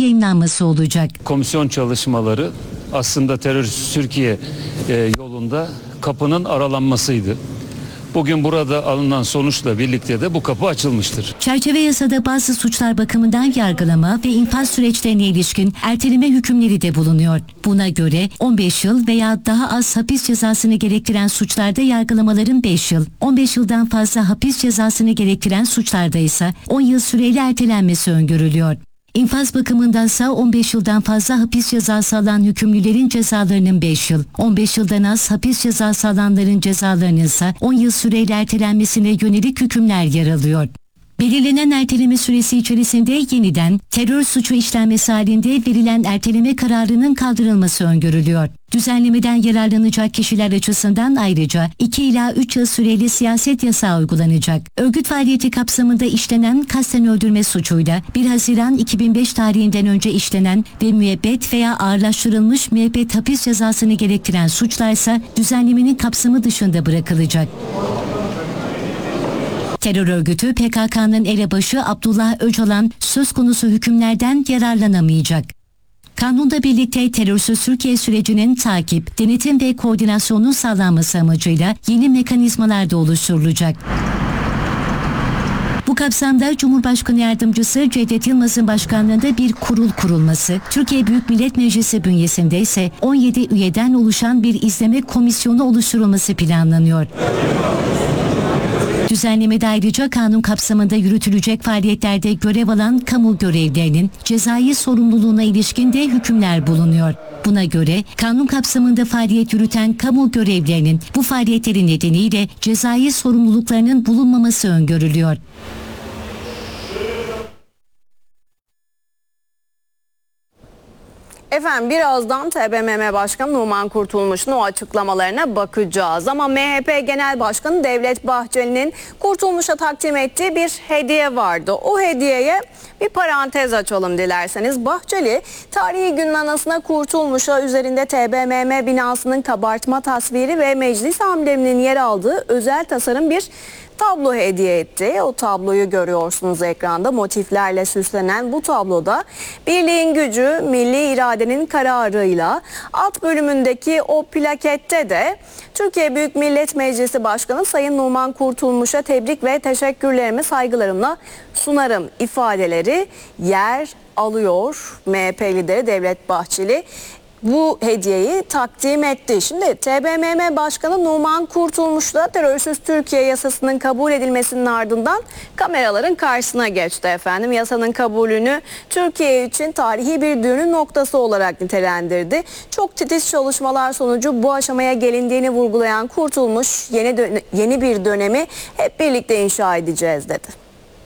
yayımlanması olacak. Komisyon çalışmaları aslında terörist Türkiye yolunda kapının aralanmasıydı. Bugün burada alınan sonuçla birlikte de bu kapı açılmıştır. Çerçeve yasada bazı suçlar bakımından yargılama ve infaz süreçlerine ilişkin erteleme hükümleri de bulunuyor. Buna göre 15 yıl veya daha az hapis cezasını gerektiren suçlarda yargılamaların 5 yıl, 15 yıldan fazla hapis cezasını gerektiren suçlarda ise 10 yıl süreyle ertelenmesi öngörülüyor. İnfaz bakımındansa 15 yıldan fazla hapis cezası alan hükümlülerin cezalarının 5 yıl, 15 yıldan az hapis cezası alanların cezalarının ise 10 yıl süreyle ertelenmesine yönelik hükümler yer alıyor. Belirlenen erteleme süresi içerisinde yeniden terör suçu işlenmesi halinde verilen erteleme kararının kaldırılması öngörülüyor. Düzenlemeden yararlanacak kişiler açısından ayrıca 2 ila 3 yıl süreli siyaset yasağı uygulanacak. Örgüt faaliyeti kapsamında işlenen kasten öldürme suçuyla 1 Haziran 2005 tarihinden önce işlenen ve müebbet veya ağırlaştırılmış müebbet hapis cezasını gerektiren suçlarsa düzenlemenin kapsamı dışında bırakılacak. Terör örgütü PKK'nın elebaşı Abdullah Öcalan söz konusu hükümlerden yararlanamayacak. Kanunla birlikte terörsüz Türkiye sürecinin takip, denetim ve koordinasyonun sağlanması amacıyla yeni mekanizmalar da oluşturulacak. Bu kapsamda Cumhurbaşkanı Yardımcısı Cevdet Yılmaz'ın başkanlığında bir kurul kurulması, Türkiye Büyük Millet Meclisi bünyesinde ise 17 üyeden oluşan bir izleme komisyonu oluşturulması planlanıyor. Düzenlemede ayrıca kanun kapsamında yürütülecek faaliyetlerde görev alan kamu görevlilerinin cezai sorumluluğuna ilişkin de hükümler bulunuyor. Buna göre kanun kapsamında faaliyet yürüten kamu görevlilerinin bu faaliyetleri nedeniyle cezai sorumluluklarının bulunmaması öngörülüyor. Efendim birazdan TBMM Başkanı Numan Kurtulmuş'un o açıklamalarına bakacağız. Ama MHP Genel Başkanı Devlet Bahçeli'nin Kurtulmuş'a takdim ettiği bir hediye vardı. O hediyeye bir parantez açalım dilerseniz. Bahçeli tarihi günün anısına Kurtulmuş'a üzerinde TBMM binasının kabartma tasviri ve meclis ambleminin yer aldığı özel tasarım bir tablo hediye etti. O tabloyu görüyorsunuz ekranda. Motiflerle süslenen bu tabloda birliğin gücü, milli iradenin kararıyla alt bölümündeki o plakette de Türkiye Büyük Millet Meclisi Başkanı Sayın Numan Kurtulmuş'a tebrik ve teşekkürlerimi saygılarımla sunarım ifadeleri yer alıyor. MHP lideri Devlet Bahçeli bu hediyeyi takdim etti. Şimdi TBMM Başkanı Numan Kurtulmuş da terörsüz Türkiye yasasının kabul edilmesinin ardından kameraların karşısına geçti efendim. Yasanın kabulünü Türkiye için tarihi bir dönüm noktası olarak nitelendirdi. Çok titiz çalışmalar sonucu bu aşamaya gelindiğini vurgulayan Kurtulmuş yeni bir dönemi hep birlikte inşa edeceğiz dedi.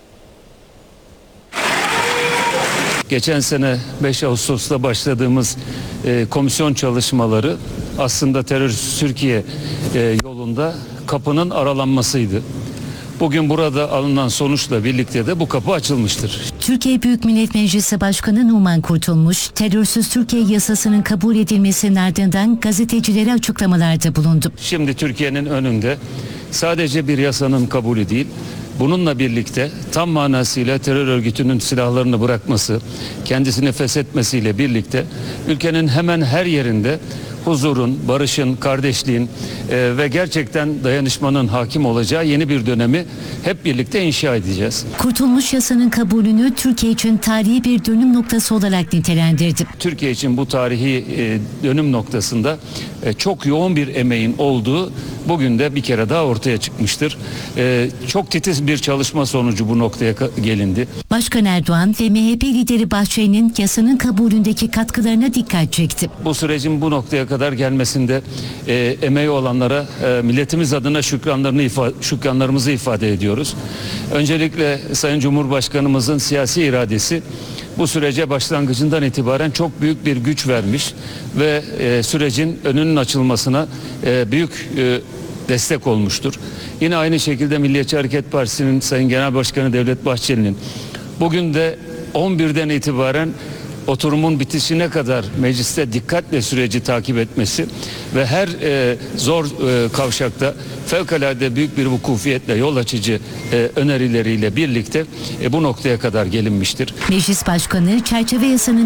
Geçen sene 5 Ağustos'ta başladığımız komisyon çalışmaları aslında terörist Türkiye yolunda kapının aralanmasıydı. Bugün burada alınan sonuçla birlikte de bu kapı açılmıştır. Türkiye Büyük Millet Meclisi Başkanı Numan Kurtulmuş, terörsüz Türkiye yasasının kabul edilmesinin ardından gazetecilere açıklamalarda bulundu. Şimdi Türkiye'nin önünde sadece bir yasanın kabulü değil, bununla birlikte tam manasıyla terör örgütünün silahlarını bırakması, kendisini feshetmesiyle birlikte ülkenin hemen her yerinde huzurun, barışın, kardeşliğin ve gerçekten dayanışmanın hakim olacağı yeni bir dönemi hep birlikte inşa edeceğiz. Kurtulmuş yasanın kabulünü Türkiye için tarihi bir dönüm noktası olarak nitelendirdi. Türkiye için bu tarihi dönüm noktasında çok yoğun bir emeğin olduğu bugün de bir kere daha ortaya çıkmıştır. Çok titiz bir çalışma sonucu bu noktaya gelindi. Başkan Erdoğan ve MHP lideri Bahçeli'nin yasanın kabulündeki katkılarına dikkat çekti. Bu sürecin bu noktaya kadar gelmesinde emeği olanlara milletimiz adına şükranlarımızı ifade ediyoruz. Öncelikle Sayın Cumhurbaşkanımızın siyasi iradesi bu sürece başlangıcından itibaren çok büyük bir güç vermiş ve sürecin önünün açılmasına büyük destek olmuştur. Yine aynı şekilde Milliyetçi Hareket Partisi'nin Sayın Genel Başkanı Devlet Bahçeli'nin bugün de 11'den itibaren oturumun bitişine kadar mecliste dikkatle süreci takip etmesi ve her zor kavşakta fevkalade büyük bir vukufiyetle yol açıcı önerileriyle birlikte bu noktaya kadar gelinmiştir. Meclis Başkanı çerçeve yasanın